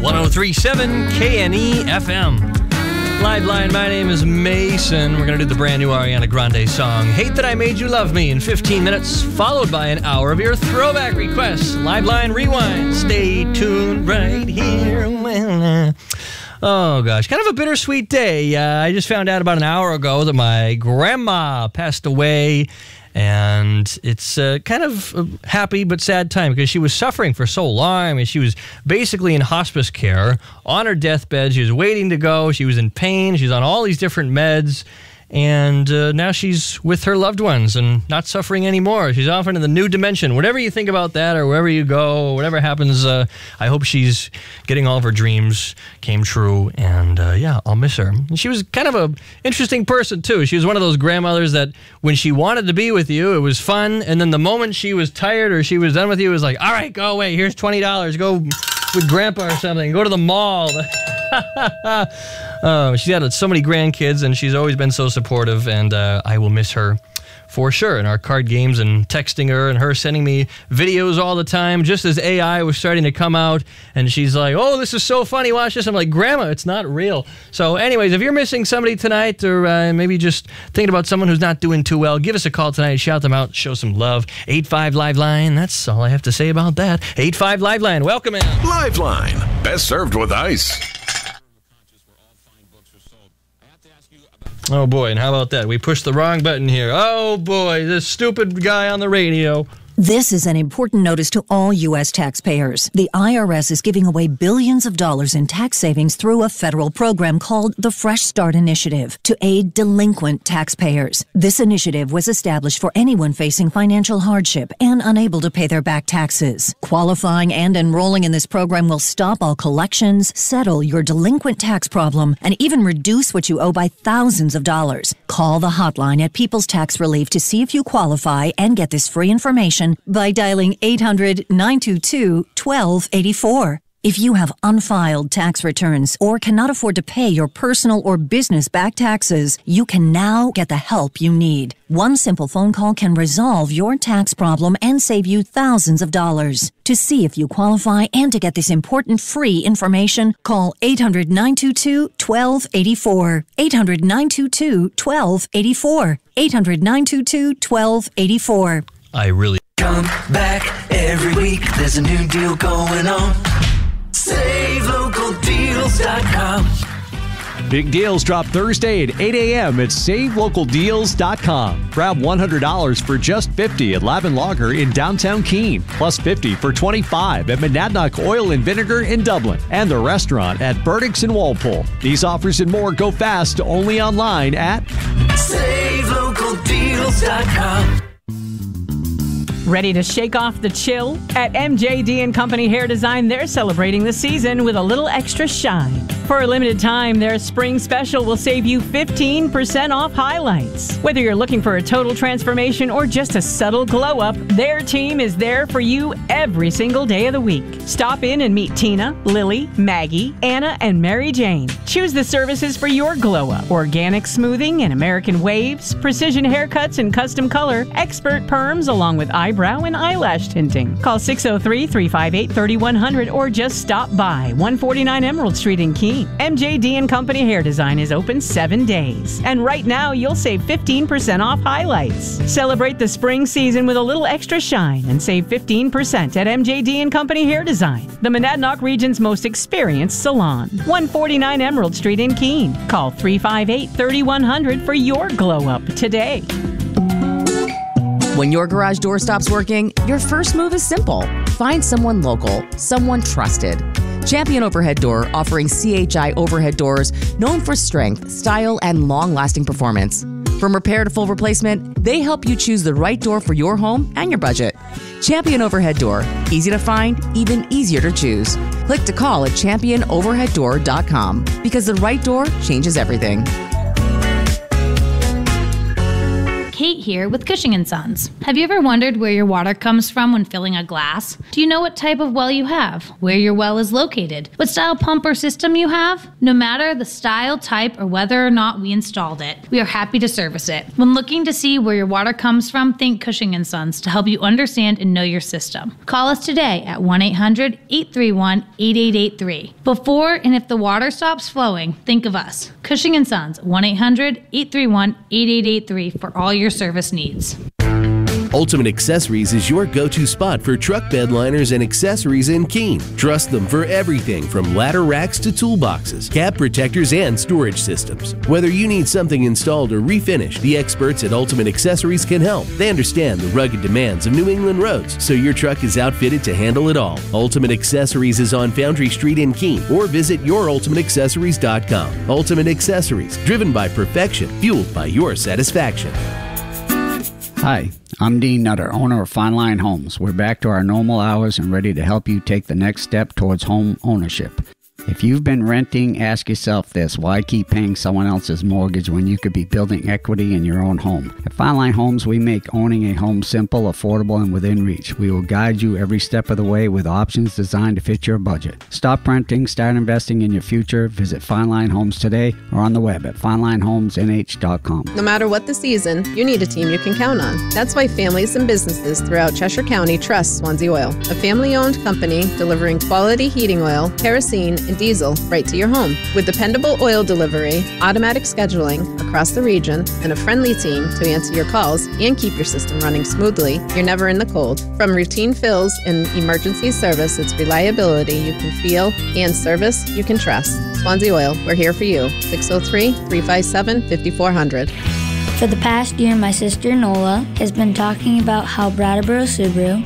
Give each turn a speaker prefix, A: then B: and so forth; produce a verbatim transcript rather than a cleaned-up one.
A: one oh three point seven K N E F M. Live Line, my name is Mason. We're going to do the brand new Ariana Grande song, Hate That I Made You Love Me, in fifteen minutes, followed by an hour of your throwback requests. Live Line Rewind. Stay tuned right here. Oh, gosh. Kind of a bittersweet day. Uh, I just found out about an hour ago that my grandma passed away. And it's uh, kind of a happy but sad time because she was suffering for so long. I mean, she was basically in hospice care on her deathbed. She was waiting to go. She was in pain. She's on all these different meds. And uh, now she's with her loved ones and not suffering anymore. She's off into the new dimension. Whatever you think about that or wherever you go, whatever happens, uh, I hope she's getting all of her dreams came true. And uh, yeah, I'll miss her. And she was kind of an interesting person, too. She was one of those grandmothers that when she wanted to be with you, it was fun. And then the moment she was tired or she was done with you, it was like, all right, go away. Here's twenty dollars. Go with Grandpa or something. Go to the mall. uh, she's had so many grandkids, and she's always been so supportive, and uh, I will miss her for sure. And our card games and texting her and her sending me videos all the time, just as A I was starting to come out, and she's like, oh, this is so funny, watch this. I'm like, Grandma, it's not real. So anyways, if you're missing somebody tonight or uh, maybe just thinking about someone who's not doing too well, give us a call tonight, shout them out, show some love. eight five Live Line, that's all I have to say about that. eight five Live Line, welcome in.
B: Live Line, best served with ice.
A: Oh, boy, and how about that? We pushed the wrong button here. Oh, boy, this stupid guy on the radio.
C: This is an important notice to all U S taxpayers. The I R S is giving away billions of dollars in tax savings through a federal program called the Fresh Start Initiative to aid delinquent taxpayers. This initiative was established for anyone facing financial hardship and unable to pay their back taxes. Qualifying and enrolling in this program will stop all collections, settle your delinquent tax problem, and even reduce what you owe by thousands of dollars. Call the hotline at People's Tax Relief to see if you qualify and get this free information by dialing eight hundred, nine two two, one two eight four. If you have unfiled tax returns or cannot afford to pay your personal or business back taxes, you can now get the help you need. One simple phone call can resolve your tax problem and save you thousands of dollars. To see if you qualify and to get this important free information, call eight hundred, nine two two, one two eight four. eight hundred, nine two two, one two eight four. eight hundred, nine two two, one two eight four.
A: I really...
D: Come back every week, there's a new deal going on. Save Local Deals dot com.
E: Big deals drop Thursday at eight a.m. at Save Local Deals dot com. Grab one hundred dollars for just fifty dollars at Lavin Lager in downtown Keene, plus fifty dollars for twenty-five dollars at Monadnock Oil and Vinegar in Dublin, and the restaurant at Burdick's in Walpole. These offers and more go fast only online at
D: Save Local Deals dot com.
F: Ready to shake off the chill? At M J D and Company Hair Design, they're celebrating the season with a little extra shine. For a limited time, their spring special will save you fifteen percent off highlights. Whether you're looking for a total transformation or just a subtle glow up, their team is there for you every single day of the week. Stop in and meet Tina, Lily, Maggie, Anna, and Mary Jane. Choose the services for your glow up: organic smoothing and American waves, precision haircuts and custom color, expert perms along with eyebrow and eyelash tinting. Call six oh three, three five eight, three one zero zero or just stop by one forty-nine Emerald Street in Keene. M J D and Company Hair Design is open seven days. And right now, you'll save fifteen percent off highlights. Celebrate the spring season with a little extra shine and save fifteen percent at M J D and Company Hair Design, the Monadnock region's most experienced salon. one forty-nine Emerald Street in Keene. Call three five eight, three one zero zero for your glow up today.
G: When your garage door stops working, your first move is simple. Find someone local, someone trusted. Champion Overhead Door, offering C H I overhead doors known for strength, style, and long-lasting performance. From repair to full replacement, they help you choose the right door for your home and your budget. Champion Overhead Door, easy to find, even easier to choose. Click to call at champion overhead door dot com because the right door changes everything.
H: Kate here with Cushing and Sons. Have you ever wondered where your water comes from when filling a glass? Do you know what type of well you have? Where your well is located? What style pump or system you have? No matter the style, type, or whether or not we installed it, we are happy to service it. When looking to see where your water comes from, think Cushing and Sons to help you understand and know your system. Call us today at one eight hundred, eight three one, eight eight eight three. Before and if the water stops flowing, think of us. Cushing and Sons, one eight hundred, eight three one, eight eight eight three for all your service needs.
I: Ultimate Accessories is your go-to spot for truck bed liners and accessories in Keene. Trust them for everything from ladder racks to toolboxes, cab protectors, and storage systems. Whether you need something installed or refinished, the experts at Ultimate Accessories can help. They understand the rugged demands of New England roads, so your truck is outfitted to handle it all. Ultimate Accessories is on Foundry Street in Keene, or visit your ultimate accessories dot com. Ultimate Accessories, driven by perfection, fueled by your satisfaction.
J: Hi, I'm Dean Nutter, owner of Fine Line Homes. We're back to our normal hours and ready to help you take the next step towards home ownership. If you've been renting, ask yourself this: why keep paying someone else's mortgage when you could be building equity in your own home? At Fine Line Homes, we make owning a home simple, affordable, and within reach. We will guide you every step of the way with options designed to fit your budget. Stop renting, start investing in your future. Visit Fine Line Homes today or on the web at fine line homes n h dot com.
K: No matter what the season, you need a team you can count on. That's why families and businesses throughout Cheshire County trust Swansea Oil, a family-owned company delivering quality heating oil, kerosene, and diesel right to your home. With dependable oil delivery, automatic scheduling across the region, and a friendly team to answer your calls and keep your system running smoothly, you're never in the cold. From routine fills and emergency service, it's reliability you can feel and service you can trust. Swansea Oil, we're here for you. six oh three, three five seven, five four zero zero.
L: For the past year, my sister Nola has been talking about how Brattleboro Subaru